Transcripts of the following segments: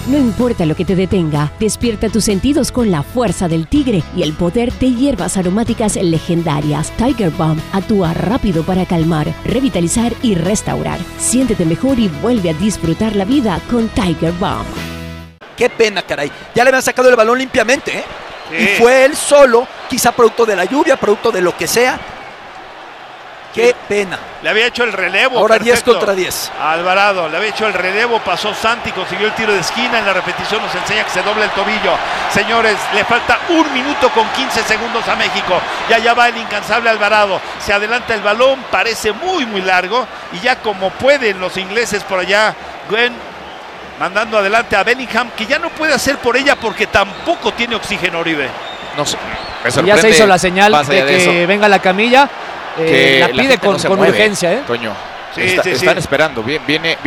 No importa lo que te detenga, despierta tus sentidos con la fuerza del tigre y el poder de hierbas aromáticas legendarias. Tiger Balm actúa rápido para calmar, revitalizar y restaurar. Siéntete mejor y vuelve a disfrutar la vida con Tiger Balm. Qué pena, caray. Ya le habían sacado el balón limpiamente, ¿eh? Sí. Y fue él solo, quizá producto de la lluvia, producto de lo que sea. Qué pena. Le había hecho el relevo. Ahora perfecto. 10 contra 10. A Alvarado, le había hecho el relevo, pasó Santi, consiguió el tiro de esquina. En la repetición nos enseña que se dobla el tobillo. Señores, le falta 1 minuto con 15 segundos a México. Y allá va el incansable Alvarado. Se adelanta el balón, parece muy largo. Y ya como pueden los ingleses por allá, Gwen mandando adelante a Bellingham, que ya no puede hacer por ella porque tampoco tiene oxígeno, Oribe. No sé, me sorprende. Ya se hizo la señal de que eso, venga la camilla. que la la pide gente no se con mueve, urgencia, ¿eh? Toño. Sí, Están esperando. Viene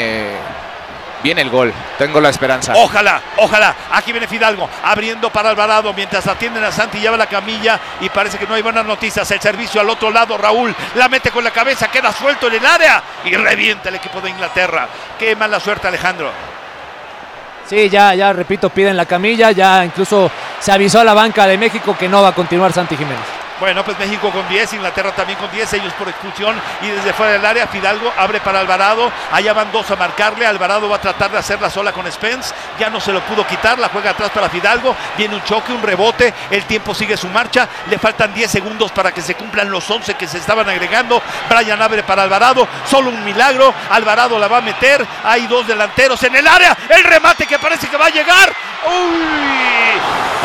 el gol. Tengo la esperanza. Ojalá. Aquí viene Fidalgo, abriendo para Alvarado, mientras atienden a Santi, lleva la camilla y parece que no hay buenas noticias. El servicio al otro lado, Raúl la mete con la cabeza, queda suelto en el área y revienta el equipo de Inglaterra. Qué mala suerte, Alejandro. Sí, ya repito, piden la camilla, ya incluso se avisó a la banca de México que no va a continuar Santi Jiménez. Bueno, pues México con 10, Inglaterra también con 10, ellos por expulsión y desde fuera del área Fidalgo abre para Alvarado, allá van 2 a marcarle, Alvarado va a tratar de hacerla sola con Spence, ya no se lo pudo quitar, la juega atrás para Fidalgo, viene un choque, un rebote, el tiempo sigue su marcha, le faltan 10 segundos para que se cumplan los 11 que se estaban agregando, Brian abre para Alvarado, solo un milagro, Alvarado la va a meter, hay 2 delanteros en el área, el remate que parece que va a llegar, ¡uy!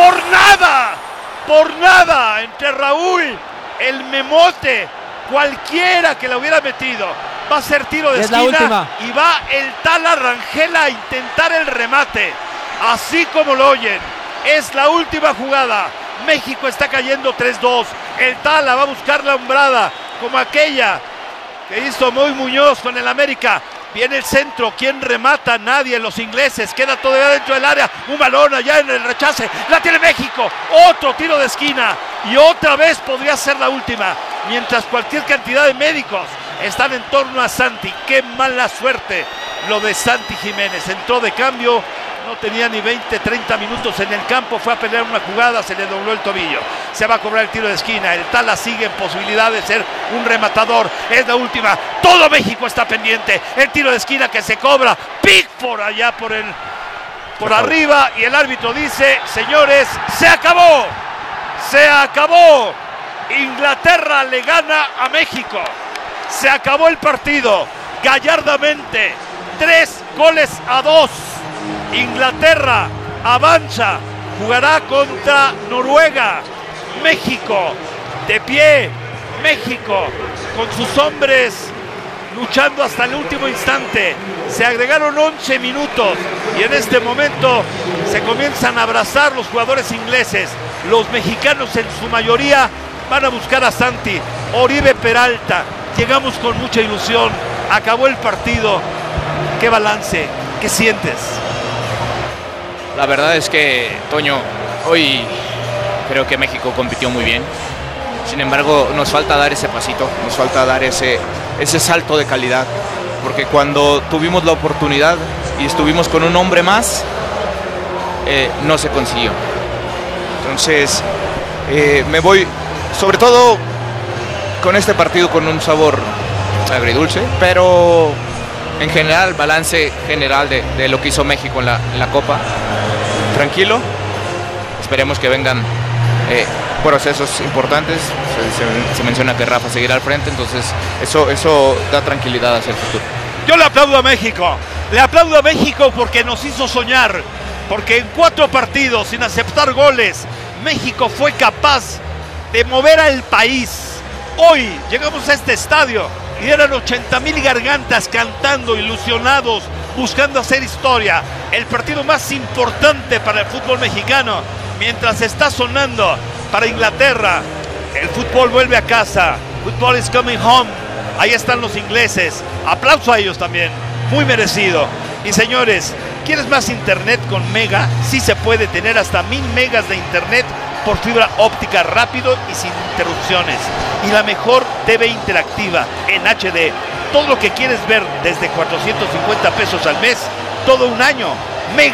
Por nada, entre Raúl, el Memote, cualquiera que la hubiera metido, va a ser tiro de esquina y va el Tala Rangel a intentar el remate, así como lo oyen, es la última jugada, México está cayendo 3-2, el Tala va a buscar la hombrada, como aquella que hizo Moy Muñoz con el América. Viene el centro, ¿quién remata? Nadie, los ingleses, queda todavía dentro del área, un balón allá en el rechace, la tiene México, otro tiro de esquina y otra vez podría ser la última, mientras cualquier cantidad de médicos están en torno a Santi. Qué mala suerte lo de Santi Jiménez, entró de cambio, no tenía ni 20-30 minutos en el campo, fue a pelear una jugada, se le dobló el tobillo, se va a cobrar el tiro de esquina, el Tala sigue en posibilidad de ser un rematador, es la última, todo México está pendiente, el tiro de esquina que se cobra, Pickford allá por arriba y el árbitro dice, señores, se acabó, Inglaterra le gana a México, se acabó el partido, gallardamente, 3-2, Inglaterra avanza, jugará contra Noruega, México de pie, México con sus hombres luchando hasta el último instante, se agregaron 11 minutos y en este momento se comienzan a abrazar los jugadores ingleses, los mexicanos en su mayoría van a buscar a Santi, Oribe Peralta, llegamos con mucha ilusión, acabó el partido, qué balance, ¿qué sientes? La verdad es que, Toño, hoy creo que México compitió muy bien. Sin embargo, nos falta dar ese pasito, nos falta dar ese salto de calidad. Porque cuando tuvimos la oportunidad y estuvimos con un hombre más, no se consiguió. Entonces, me voy, sobre todo con este partido, con un sabor agridulce, pero en general, balance general de lo que hizo México en la Copa. Tranquilo, esperemos que vengan procesos importantes, se menciona que Rafa seguirá al frente, entonces eso da tranquilidad hacia el futuro. Yo le aplaudo a México porque nos hizo soñar, porque en 4 partidos sin aceptar goles, México fue capaz de mover al país. Hoy llegamos a este estadio y eran 80,000 gargantas cantando, ilusionados, buscando hacer historia. El partido más importante para el fútbol mexicano, mientras está sonando para Inglaterra. El fútbol vuelve a casa. Football is coming home. Ahí están los ingleses. Aplauso a ellos también. Muy merecido. Y señores, ¿quieres más internet con Mega? Sí se puede tener hasta 1000 megas de internet por fibra óptica rápido y sin interrupciones. Y la mejor TV interactiva en HD. Todo lo que quieres ver desde 450 pesos al mes, todo un año.